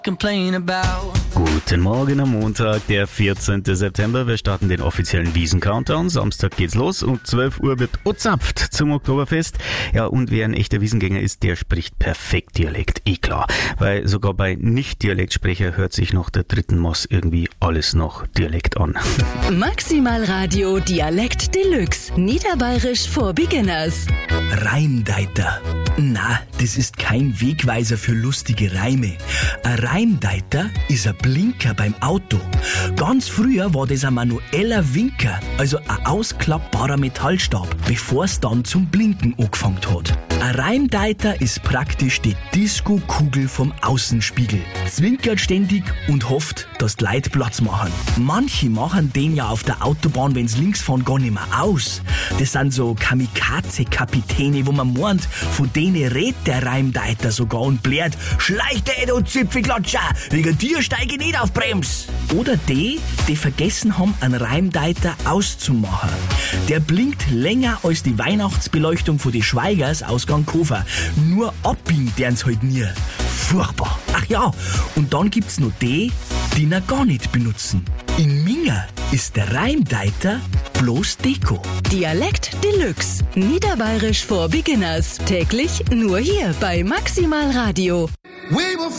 complain about. Guten Morgen am Montag, der 14. September. Wir starten den offiziellen Wiesen-Countdown. Samstag geht's los und 12 Uhr wird ozapft zum Oktoberfest. Ja, und wer ein echter Wiesengänger ist, der spricht perfekt Dialekt. Klar. Weil sogar bei Nicht-Dialektsprecher hört sich nach der dritten Moss irgendwie alles noch Dialekt an. Maximal Radio Dialekt Deluxe. Niederbayerisch for Beginners. Reimdeiter. Na, das ist kein Wegweiser für lustige Reime. Ein Reimdeiter ist ein Blinker beim Auto. Ganz früher war das ein manueller Winker, also ein ausklappbarer Metallstab, bevor es dann zum Blinken angefangen hat. Ein Reimdeiter ist praktisch die Disco-Kugel vom Außenspiegel. Zwinkert ständig und hofft, dass die Leute Platz machen. Manche machen den ja auf der Autobahn, wenn's links fahren, gar nicht mehr aus. Das sind so Kamikaze-Kapitäne, wo man meint, von denen redet der Reimdeiter sogar und blärt: Schleich dich, du Zipfelklatscher, wegen dir steige ich nicht auf Brems. Oder die vergessen haben, einen Reimdeiter auszumachen. Der blinkt länger als die Weihnachtsbeleuchtung von die Schweigers aus Ganghofer. Nur abbiegen dern's halt nie. Furchtbar. Ach ja, und dann gibt's noch die ihn gar nicht benutzen. In Minga ist der Reimdeiter bloß Deko. Dialekt Deluxe. Niederbayerisch for Beginners. Täglich nur hier bei Maximal Radio. We were